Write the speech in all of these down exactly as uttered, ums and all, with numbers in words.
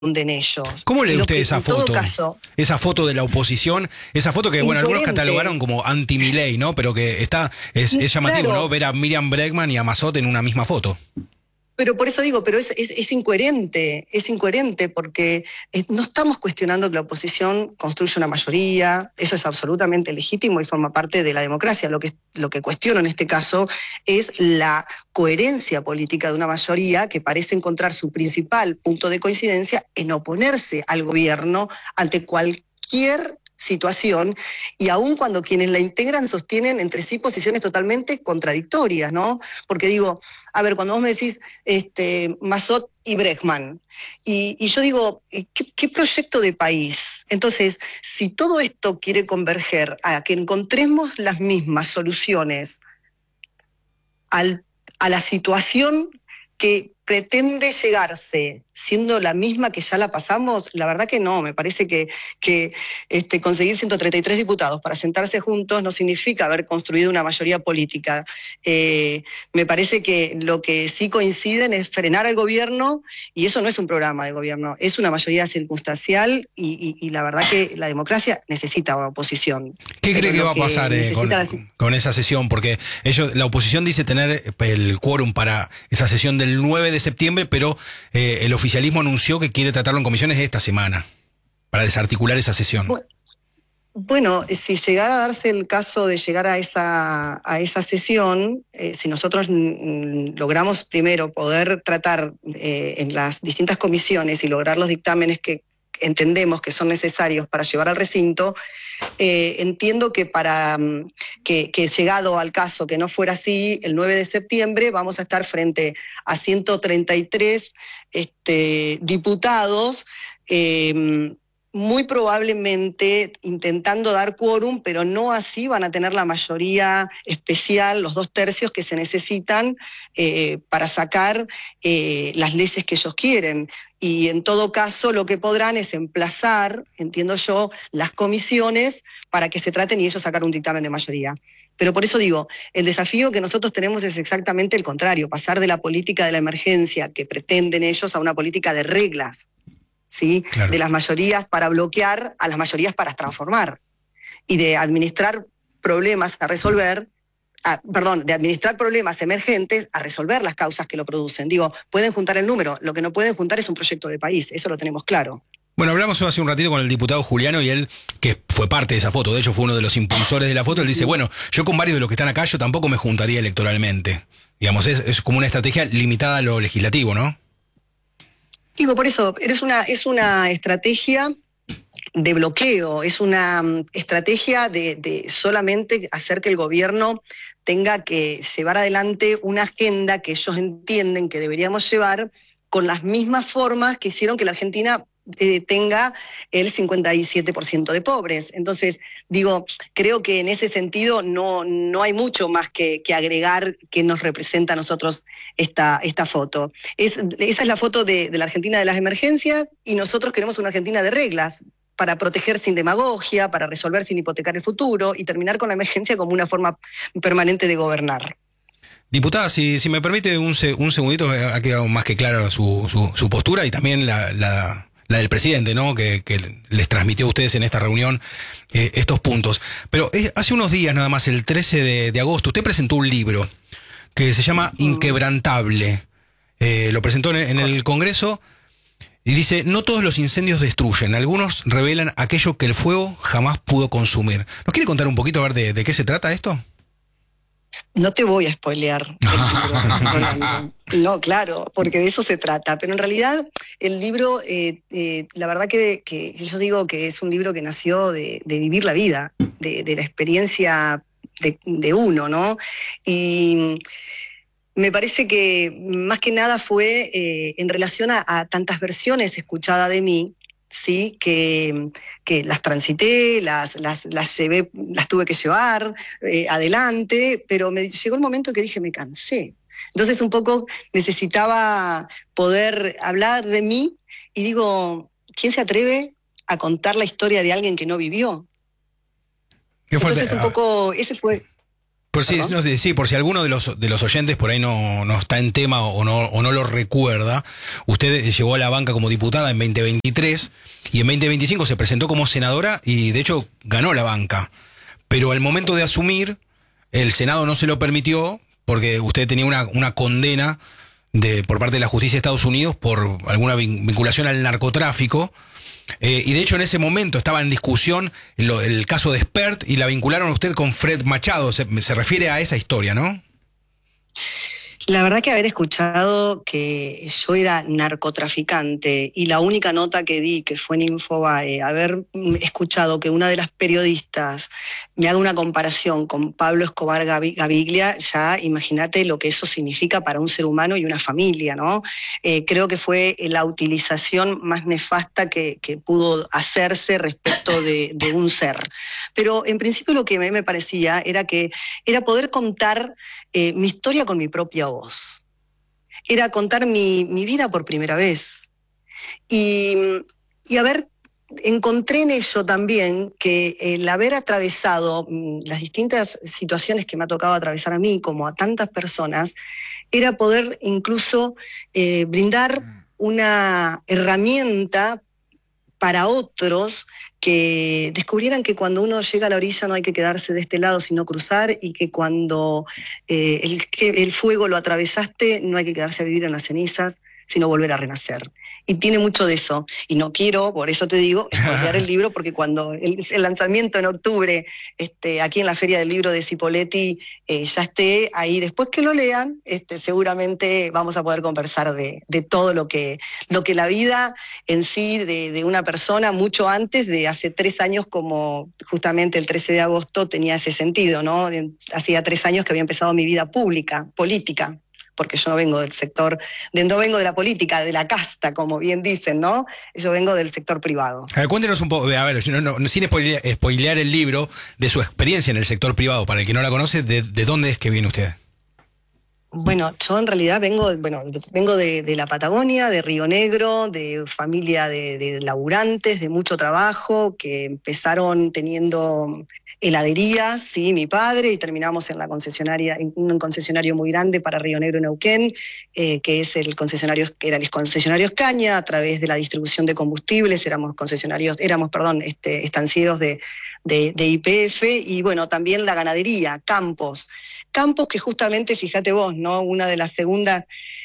hunden ellos. ¿Cómo lee Y lo usted que, esa en todo foto? caso, Esa foto de la oposición, esa foto que, bueno, algunos incoherente. catalogaron como anti-Milei, ¿no? Pero que está, es, es llamativo, Claro. ¿no? Ver a Miriam Bregman y a Mazot en una misma foto. Pero por eso digo, pero es, es, es incoherente, es incoherente porque eh, no estamos cuestionando que la oposición construya una mayoría, eso es absolutamente legítimo y forma parte de la democracia. Lo que, lo que cuestiono en este caso es la coherencia política de una mayoría que parece encontrar su principal punto de coincidencia en oponerse al gobierno ante cualquier situación, y aun cuando quienes la integran sostienen entre sí posiciones totalmente contradictorias, ¿no? Porque digo, a ver, cuando vos me decís este, Mazot y Bregman, y, y yo digo, ¿qué, ¿qué proyecto de país? Entonces, si todo esto quiere converger a que encontremos las mismas soluciones al, a la situación que pretende llegarse, siendo la misma que ya la pasamos, la verdad que no, me parece que, que este, conseguir ciento treinta y tres diputados para sentarse juntos no significa haber construido una mayoría política. Eh, me parece que lo que sí coinciden es frenar al gobierno, y eso no es un programa de gobierno, es una mayoría circunstancial, y, y, y la verdad que la democracia necesita oposición. ¿Qué cree que va a que pasar eh, con, la... con esa sesión? Porque ellos, la oposición dice tener el quórum para esa sesión del nueve de septiembre, pero eh, el oficialismo anunció que quiere tratarlo en comisiones esta semana, para desarticular esa sesión. Bueno, Bueno, si llegara a darse el caso de llegar a esa, a esa sesión, eh, si nosotros mm, logramos primero poder tratar eh, en las distintas comisiones y lograr los dictámenes que entendemos que son necesarios para llevar al recinto, eh, entiendo que para mm, que, que llegado al caso que no fuera así, el nueve de septiembre vamos a estar frente a ciento treinta y tres este, diputados, eh, muy probablemente intentando dar quórum, pero no así van a tener la mayoría especial, los dos tercios que se necesitan eh, para sacar eh, las leyes que ellos quieren. Y en todo caso lo que podrán es emplazar, entiendo yo, las comisiones para que se traten y ellos sacar un dictamen de mayoría. Pero por eso digo, el desafío que nosotros tenemos es exactamente el contrario, pasar de la política de la emergencia que pretenden ellos a una política de reglas. ¿Sí? Claro. De las mayorías para bloquear a las mayorías para transformar, y de administrar problemas a resolver, a, perdón, de administrar problemas emergentes a resolver las causas que lo producen. Digo, pueden juntar el número, lo que no pueden juntar es un proyecto de país, eso lo tenemos claro. Bueno, hablamos hace un ratito con el diputado Juliano y él, que fue parte de esa foto, de hecho fue uno de los impulsores de la foto, él dice, bueno, yo con varios de los que están acá yo tampoco me juntaría electoralmente. Digamos, es, es como una estrategia limitada a lo legislativo, ¿no? Digo, por eso, es una, es una estrategia de bloqueo, es una estrategia de, de solamente hacer que el gobierno tenga que llevar adelante una agenda que ellos entienden que deberíamos llevar con las mismas formas que hicieron que la Argentina eh, tenga el cincuenta y siete por ciento de pobres. Entonces, digo, creo que en ese sentido no, no hay mucho más que, que agregar que nos representa a nosotros esta, esta foto. Es, esa es la foto de, de la Argentina de las emergencias, y nosotros queremos una Argentina de reglas, para proteger sin demagogia, para resolver sin hipotecar el futuro y terminar con la emergencia como una forma permanente de gobernar. Diputada, si, si me permite un, un segundito, ha quedado más que clara su, su, su postura y también la, la, la del presidente, ¿no? Que, que les transmitió a ustedes en esta reunión eh, estos puntos. Pero eh, hace unos días, nada más, el trece de, de agosto, usted presentó un libro que se llama Inquebrantable. Eh, lo presentó en, en el Congreso. Y dice, no todos los incendios destruyen, algunos revelan aquello que el fuego jamás pudo consumir. ¿Nos quiere contar un poquito a ver de, de qué se trata esto? No te voy a spoilear el libro. No, claro, porque de eso se trata. Pero en realidad el libro, eh, eh, la verdad que, que yo digo que es un libro que nació de, de vivir la vida, de, de la experiencia de, de uno, ¿no? Y me parece que más que nada fue eh, en relación a, a tantas versiones escuchadas de mí, sí, que, que las transité, las, las, las llevé, las tuve que llevar eh, adelante, pero me llegó el momento que dije, me cansé. Entonces un poco necesitaba poder hablar de mí, y digo, ¿quién se atreve a contar la historia de alguien que no vivió? ¿Qué fue Entonces el, un poco, ese fue... Por si, no, sí, por si alguno de los de los oyentes por ahí no, no está en tema o no, o no lo recuerda, usted llegó a la banca como diputada en veinte veintitrés y en veinte veinticinco se presentó como senadora y de hecho ganó la banca. Pero al momento de asumir, el Senado no se lo permitió porque usted tenía una, una condena de por parte de la justicia de Estados Unidos por alguna vinculación al narcotráfico. Eh, y de hecho en ese momento estaba en discusión el, el caso de Spert y la vincularon a usted con Fred Machado. Se, se refiere a esa historia, ¿no? La verdad que haber escuchado que yo era narcotraficante y la única nota que di, que fue en Infobae, haber escuchado que una de las periodistas me haga una comparación con Pablo Escobar Gaviglia, ya imagínate lo que eso significa para un ser humano y una familia, ¿no? Eh, creo que fue la utilización más nefasta que, que pudo hacerse respecto de, de un ser. Pero en principio lo que a mí me parecía era que era poder contar eh, mi historia con mi propia voz. Era contar mi, mi vida por primera vez. Y, y a ver, encontré en ello también que el haber atravesado las distintas situaciones que me ha tocado atravesar a mí, como a tantas personas, era poder incluso eh, brindar una herramienta para otros que descubrieran que cuando uno llega a la orilla no hay que quedarse de este lado sino cruzar, y que cuando eh, el, el fuego lo atravesaste no hay que quedarse a vivir en las cenizas, sino volver a renacer. Y tiene mucho de eso. Y no quiero, por eso te digo, spoilear el libro, porque cuando el, el lanzamiento en octubre, este, aquí en la Feria del Libro de Cipolletti, eh, ya esté ahí, después que lo lean, este, seguramente vamos a poder conversar de, de todo lo que, lo que la vida en sí de, de una persona, mucho antes de hace tres años, como justamente el trece de agosto tenía ese sentido, ¿no? Hacía tres años que había empezado mi vida pública, política, porque yo no vengo del sector, de, no vengo de la política, de la casta, como bien dicen, ¿no? Yo vengo del sector privado. A ver, cuéntenos un poco, a ver, no, no, sin spoilear, spoilear el libro, de su experiencia en el sector privado, para el que no la conoce, de, de dónde es que viene usted. Bueno, yo en realidad vengo, bueno, vengo de, de la Patagonia, de Río Negro, de familia de, de laburantes, de mucho trabajo, que empezaron teniendo heladerías, sí, mi padre, y terminamos en la concesionaria, en un concesionario muy grande para Río Negro y Neuquén, eh, que es el concesionario, que era el concesionario Escaña, a través de la distribución de combustibles, éramos concesionarios, éramos, perdón, este, estancieros de, de, de Y P F, y bueno, también la ganadería, campos. Campos que justamente, fíjate vos, ¿no? Una de las segundas,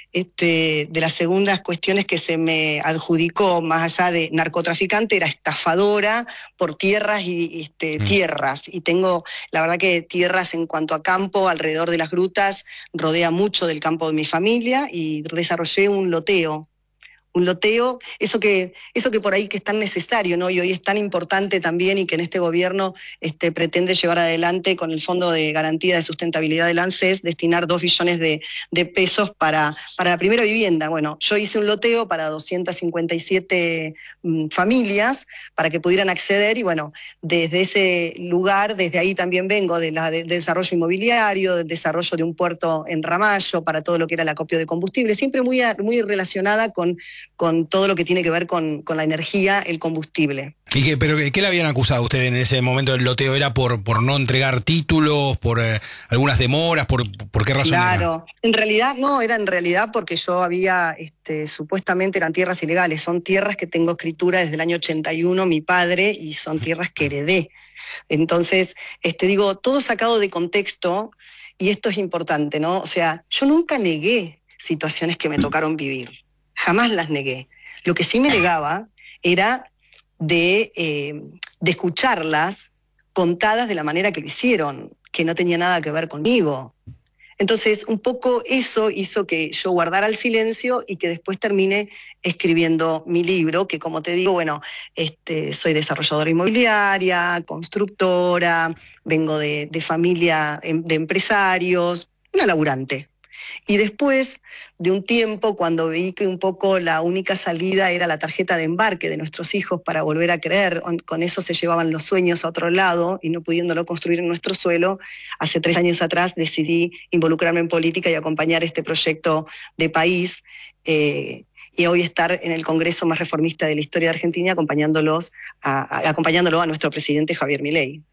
este, de las segundas cuestiones que se me adjudicó, más allá de narcotraficante, era estafadora por tierras y este, mm. tierras. Y tengo, la verdad que tierras en cuanto a campo, alrededor de las grutas, rodea mucho del campo de mi familia, y desarrollé un loteo. Un loteo, eso que, eso que por ahí que es tan necesario, ¿no? Y hoy es tan importante también, y que en este gobierno este, pretende llevar adelante con el Fondo de Garantía de Sustentabilidad del ANSES, destinar dos billones de, de pesos para, para la primera vivienda. Bueno, yo hice un loteo para doscientas cincuenta y siete mm, familias para que pudieran acceder, y bueno, desde ese lugar, desde ahí también vengo de la de, de desarrollo inmobiliario, del desarrollo de un puerto en Ramallo, para todo lo que era el acopio de combustible, siempre muy, muy relacionada con con todo lo que tiene que ver con, con la energía, el combustible. ¿Y qué, pero qué le habían acusado a usted en ese momento del loteo? ¿Era por, por no entregar títulos, por eh, algunas demoras, por, por qué razón? Claro, era? En realidad no, era en realidad porque yo había, este, supuestamente eran tierras ilegales, son tierras que tengo escritura desde el año ochenta y uno, mi padre, y son tierras que heredé. Entonces, este, digo, todo sacado de contexto, y esto es importante, ¿no? O sea, yo nunca negué situaciones que me tocaron vivir. Jamás las negué. Lo que sí me negaba era de, eh, de escucharlas contadas de la manera que lo hicieron, que no tenía nada que ver conmigo. Entonces, un poco eso hizo que yo guardara el silencio y que después termine escribiendo mi libro, que como te digo, bueno, este, soy desarrolladora inmobiliaria, constructora, vengo de, de familia de empresarios, una laburante. Y después de un tiempo, cuando vi que un poco la única salida era la tarjeta de embarque de nuestros hijos para volver a creer, con eso se llevaban los sueños a otro lado y no pudiéndolo construir en nuestro suelo, hace tres años atrás decidí involucrarme en política y acompañar este proyecto de país, eh, y hoy estar en el Congreso más reformista de la historia de Argentina acompañándolos a, a, acompañándolo a nuestro presidente Javier Milei.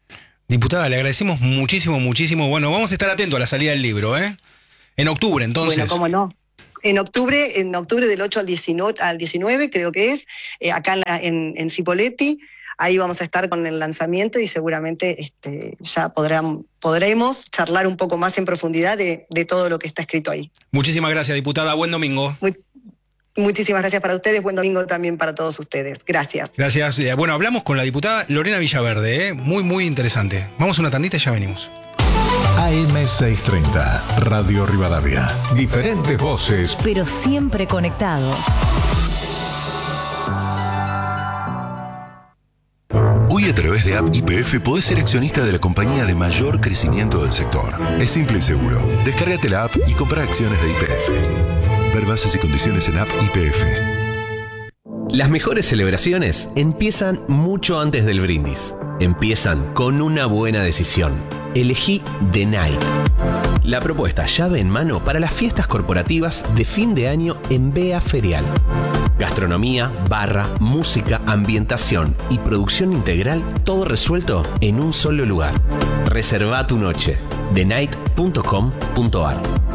Diputada, le agradecemos muchísimo, muchísimo. Bueno, vamos a estar atentos a la salida del libro, ¿eh? En octubre, entonces. Bueno, cómo no. En octubre, en octubre del ocho al diecinueve, al diecinueve creo que es, eh, acá en, la, en, en Cipolletti, ahí vamos a estar con el lanzamiento y seguramente este, ya podrán, podremos charlar un poco más en profundidad de, de todo lo que está escrito ahí. Muchísimas gracias, diputada. Buen domingo. Muy, muchísimas gracias para ustedes. Buen domingo también para todos ustedes. Gracias. Gracias. Bueno, hablamos con la diputada Lorena Villaverde, ¿eh? Muy, muy interesante. Vamos a una tandita y ya venimos. A M seiscientos treinta, Radio Rivadavia. Diferentes voces, pero siempre conectados. Hoy a través de App Y P F podés ser accionista de la compañía de mayor crecimiento del sector. Es simple y seguro. Descárgate la app y compra acciones de Y P F. Ver bases y condiciones en App Y P F. Las mejores celebraciones empiezan mucho antes del brindis. Empiezan con una buena decisión. Elegí The Night, la propuesta llave en mano para las fiestas corporativas de fin de año en Bea Ferial. Gastronomía, barra, música, ambientación y producción integral, todo resuelto en un solo lugar. Reserva tu noche. the night punto com punto a r.